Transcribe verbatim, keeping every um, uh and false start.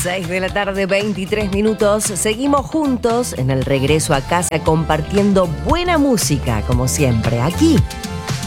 seis de la tarde, veintitrés minutos. Seguimos juntos en el regreso a casa compartiendo buena música, como siempre, aquí